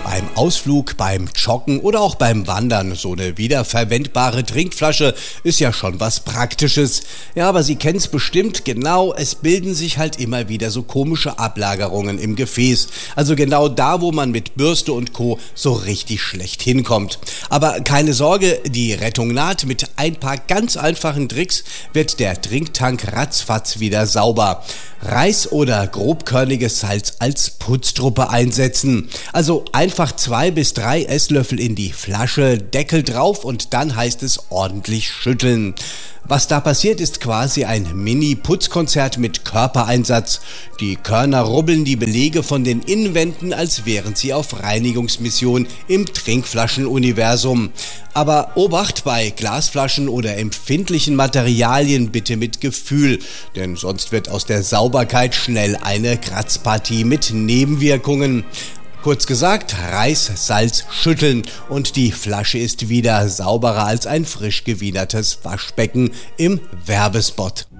Beim Ausflug, beim Joggen oder auch beim Wandern, so eine wiederverwendbare Trinkflasche ist ja schon was Praktisches. Ja, aber Sie kennen es bestimmt, genau, es bilden sich halt immer wieder so komische Ablagerungen im Gefäß. Also genau da, wo man mit Bürste und Co. so richtig schlecht hinkommt. Aber keine Sorge, die Rettung naht. Mit ein paar ganz einfachen Tricks wird der Trinktank ratzfatz wieder sauber. Reis oder grobkörniges Salz als Putztruppe einsetzen. Also einfach 2 bis 3 Esslöffel in die Flasche, Deckel drauf und dann heißt es ordentlich schütteln. Was da passiert, ist quasi ein Mini-Putzkonzert mit Körpereinsatz. Die Körner rubbeln die Belege von den Innenwänden, als wären sie auf Reinigungsmission im Trinkflaschenuniversum. Aber Obacht bei Glasflaschen oder empfindlichen Materialien bitte mit Gefühl, denn sonst wird aus der Sauberkeit schnell eine Kratzpartie mit Nebenwirkungen. Kurz gesagt, Reis, Salz, schütteln und die Flasche ist wieder sauberer als ein frisch gewiedertes Waschbecken im Werbespot.